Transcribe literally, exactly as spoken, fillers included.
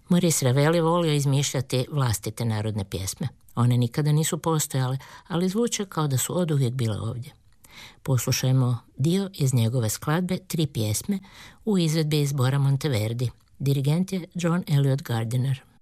Maurice Ravel je volio izmišljati vlastite narodne pjesme. One nikada nisu postojale, ali zvuče kao da su oduvijek bile ovdje. Poslušajmo dio iz njegove skladbe Tri pjesme u izvedbi zbora Monteverdi. Dirigent je John Eliot Gardiner.